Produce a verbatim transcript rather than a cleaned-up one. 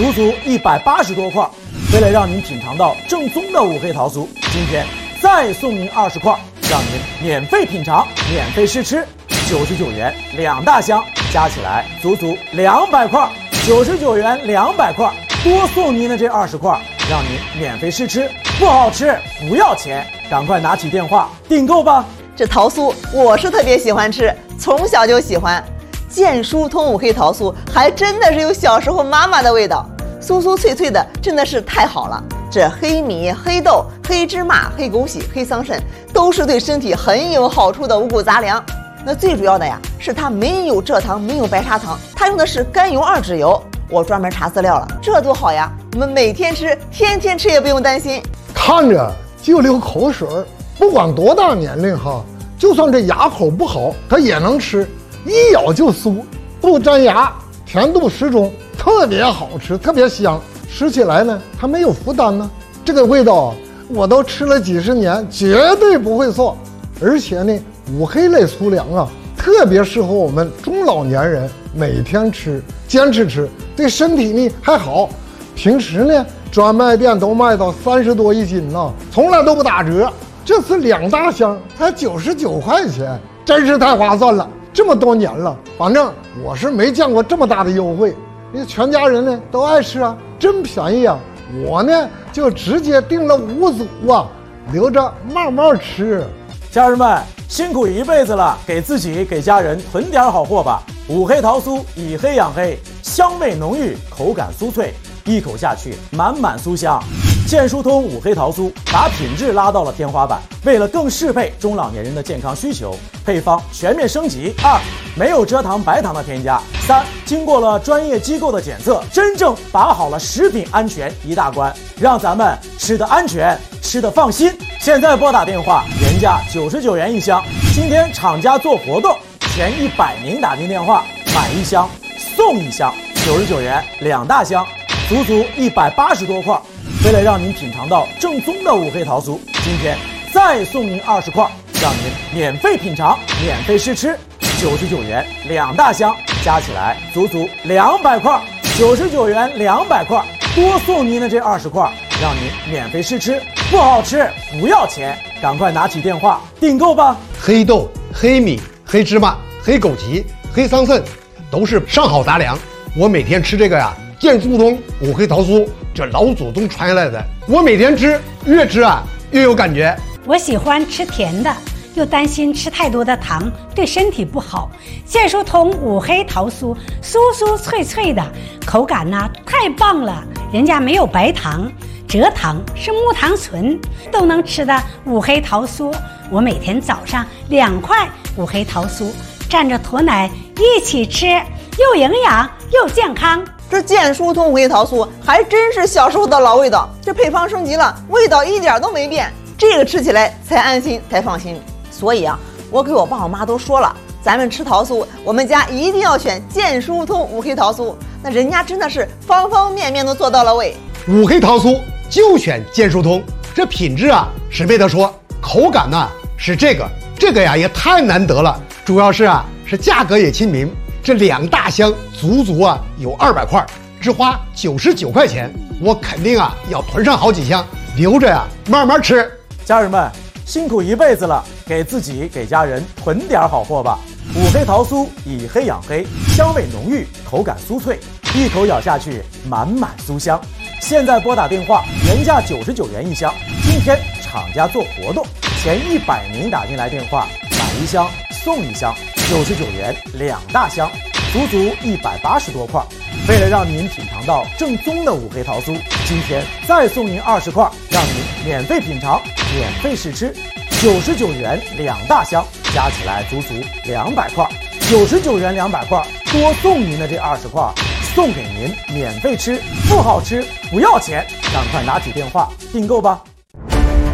足足一百八十多块。为了让您品尝到正宗的五黑桃酥，今天再送您二十块，让您免费品尝、免费试吃。九十九元两大箱，加起来足足两百块。九十九元两百块，多送您的这二十块，让您免费试吃，不好吃不要钱，赶快拿起电话订购吧。 这桃酥我是特别喜欢吃，从小就喜欢。健疏通五黑桃酥还真的是有小时候妈妈的味道，酥酥脆脆的，真的是太好了。这黑米、黑豆、黑芝麻、黑枸杞、黑桑葚都是对身体很有好处的五谷杂粮。那最主要的呀，是它没有蔗糖，没有白砂糖，它用的是甘油二酯油。我专门查资料了，这多好呀！我们每天吃，天天吃也不用担心。 看着就流口水，不管多大年龄哈，就算这牙口不好，它也能吃，一咬就酥，不粘牙，甜度适中，特别好吃，特别香。吃起来呢，它没有负担呢，这个味道我都吃了几十年，绝对不会错。而且呢，五黑类粗粮啊，特别适合我们中老年人每天吃，坚持吃，对身体呢还好。平时呢，专卖店都卖到三十多一斤呢，从来都不打折。这次两大箱才九十九块钱，真是太划算了。这么多年了，反正我是没见过这么大的优惠。那全家人呢都爱吃啊，真便宜啊！我呢就直接订了五组啊，留着慢慢吃。 家人们辛苦一辈子了，给自己给家人囤点好货吧。五黑桃酥以黑养黑，香味浓郁，口感酥脆，一口下去满满酥香。健疏通五黑桃酥把品质拉到了天花板，为了更适配中老年人的健康需求，配方全面升级。二，没有蔗糖白糖的添加。三，经过了专业机构的检测，真正把好了食品安全一大关，让咱们吃得安全，吃得放心。现在拨打电话，原价九十九元一箱，今天厂家做活动，前一百名打进电话买一箱送一箱，九十九元两大箱，足足一百八十多块。为了让您品尝到正宗的五黑桃酥，今天再送您二十块，让您免费品尝、免费试吃。九十九元两大箱，加起来足足两百块。九十九元两百块，多送您的这二十块，让您免费试吃，不好吃不要钱，赶快拿起电话订购吧。 黑豆、黑米、黑芝麻、黑枸杞、黑桑葚，都是上好杂粮。我每天吃这个呀，健疏通五黑桃酥，这老祖宗传下来的，我每天吃，越吃啊越有感觉。 我喜欢吃甜的，又担心吃太多的糖对身体不好。健疏通五黑桃酥，酥酥脆脆的，口感呢太棒了。人家没有白糖，蔗糖是木糖醇，都能吃的五黑桃酥。我每天早上两块五黑桃酥，蘸着驼奶一起吃，又营养又健康。 这健疏通五黑桃酥还真是小时候的老味道，这配方升级了，味道一点都没变，这个吃起来才安心才放心。所以啊，我给我爸我妈都说了，咱们吃桃酥，我们家一定要选健疏通五黑桃酥，那人家真的是方方面面都做到了位。 五黑桃酥就选健疏通，这品质啊是没得说，口感呢、啊、是这个这个呀也太难得了，主要是啊是价格也亲民。这两大箱足足啊有二百块，只花九十九块钱，我肯定啊要囤上好几箱，留着呀慢慢吃。 家人们辛苦一辈子了，给自己给家人囤点好货吧。五黑桃酥以黑养黑，香味浓郁，口感酥脆，一口咬下去满满酥香。现在拨打电话，原价九十九元一箱，今天厂家做活动，前一百名打进来电话买一箱送一箱，九十九元两大箱，足足一百八十多块。为了让您品尝到正宗的五黑桃酥，今天再送您二十块，让您免费品尝、免费试吃。九十九元两大箱，加起来足足两百块。九十九元两百块，多送您的这二十块，送给您免费吃，不好吃不要钱，赶快拿起电话订购吧。